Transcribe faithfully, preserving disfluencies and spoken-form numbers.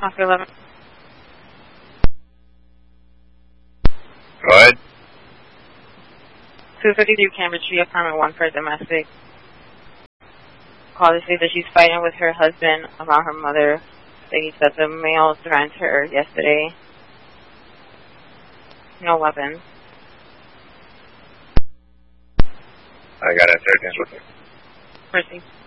Oscar eleven. Go ahead. two fifty-two Cambridge Street, apartment one for domestic. Call to say that she's fighting with her husband about her mother. That he said the male threatened her yesterday. No weapons. I got it. thirteen. Mercy.